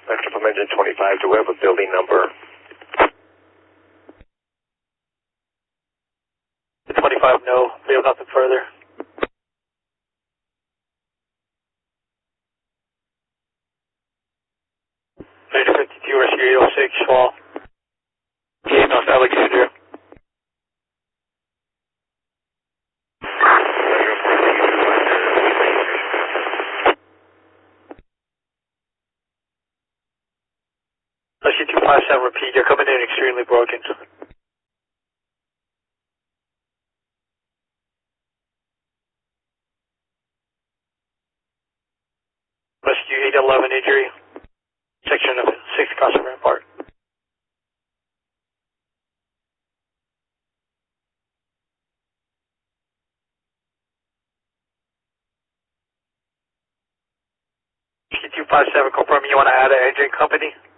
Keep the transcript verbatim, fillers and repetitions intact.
Extra from engine twenty-five, do we have a building number? twenty-five, no. We have nothing further. Major fifty-two, rescue eight oh six, Schwal. Yeah, North Alexandria. Rescue two five seven, repeat, you're coming in extremely broken. Rescue eight eleven, injury. Section of six across the rampart. Rescue two five seven, confirm you want to add an engine company?